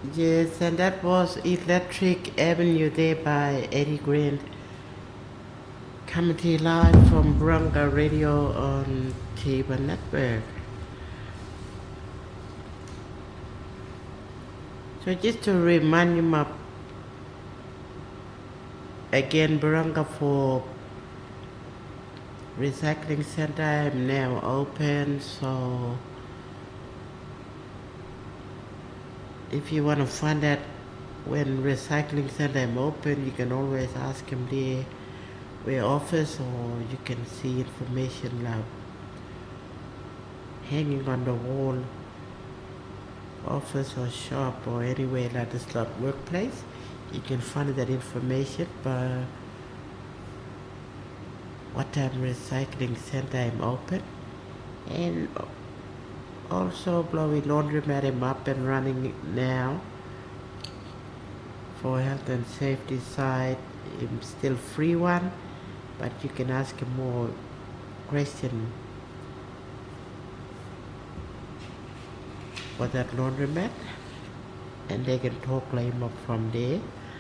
Yes, and that was Electric Avenue there by Eddie Grant. Coming to you live from Brunga Radio on Tiba Network. So just to remind you again, Brunga for Recycling Center I'm now open, so if you want to find out when Recycling Center I'm open, you can always ask him there where office, or you can see information like hanging on the wall, office or shop or anywhere like this like workplace. You can find that information by what time Recycling Center I'm open, and also Blowy Laundromat I'm up and running now. For health and safety side, it's still free one, but you can ask more question for that laundromat, and they can talk him up from there.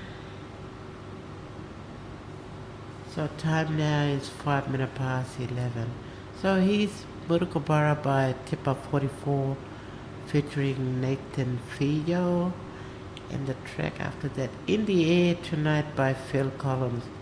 So time now is 5 minutes past 11. So he's Murukabara by Tipa 44 featuring Nathan Filho, and the track after that In the Air Tonight by Phil Collins.